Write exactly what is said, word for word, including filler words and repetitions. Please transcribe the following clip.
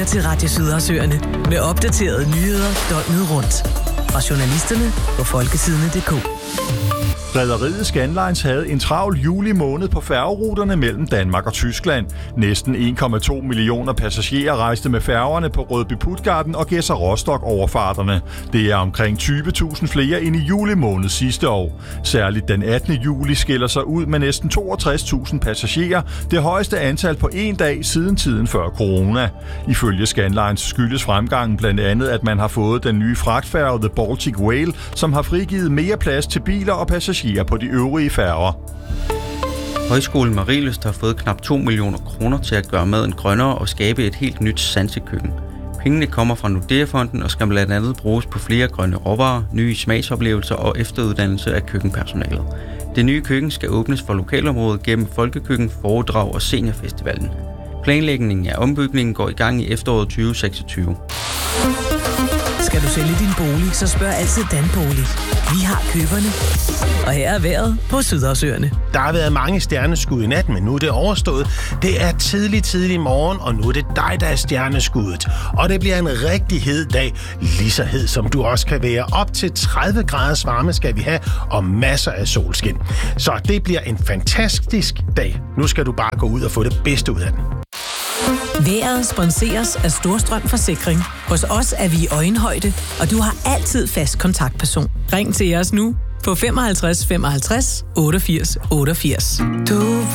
lytter til Radio Sydersøerne med opdaterede nyheder døgnet rundt. Fra journalisterne på folkesidene punktum d k. Rederiet Scandlines havde en travl juli måned på færgeruterne mellem Danmark og Tyskland. Næsten en komma to millioner passagerer rejste med færgerne på Rødby-Puttgarden og Gedser Rostock overfarterne. Det er omkring tyve tusind flere end i juli måned sidste år. Særligt den attende juli skiller sig ud med næsten toogtres tusind passagerer, det højeste antal på en dag siden tiden før corona. Ifølge Scandlines skyldes fremgangen blandt andet, at man har fået den nye fragtfærge The Baltic Whale, som har frigivet mere plads til biler og passagerer på de øvrige færger. Højskolen Marielyst har fået knap to millioner kroner til at gøre maden grønnere og skabe et helt nyt sansekøkken. Pengene kommer fra Nordea-fonden og skal blandt andet bruges på flere grønne råvarer, nye smagsoplevelser og efteruddannelse af køkkenpersonalet. Det nye køkken skal åbnes for lokalområdet gennem Folkekøkken, foredrag og seniorfestivalen. Planlægningen af ombygningen går i gang i efteråret tyve seksogtyve. Skal du sælge din bolig, så spørg altid Danbolig. Vi har køberne. Og her er vejret på Sydersøerne. Der har været mange stjerneskud i nat, men nu er det overstået. Det er tidlig, tidlig morgen, og nu er det dig, der er stjerneskuddet. Og det bliver en rigtig hed dag. Lige så hed, som du også kan være. Op til tredive graders varme skal vi have, og masser af solskin. Så det bliver en fantastisk dag. Nu skal du bare gå ud og få det bedste ud af den. Vejret sponseres af Storstrøm Forsikring. Hos os er vi i øjenhøjde, og du har altid fast kontaktperson. Ring til os nu på femoghalvtreds femoghalvtreds otteogfirs otteogfirs. Du